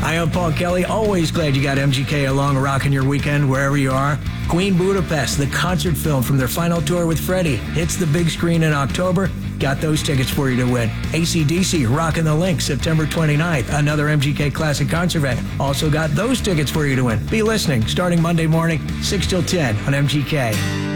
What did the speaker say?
Hi, I'm Paul Kelly. Always glad you got MGK along rocking your weekend wherever you are. Queen Budapest, the concert film from their final tour with Freddie, hits the big screen in October. Got those tickets for you to win. AC/DC, Rockin' the Link, September 29th, another MGK Classic concert event. Also got those tickets for you to win. Be listening starting Monday morning, 6 till 10 on MGK.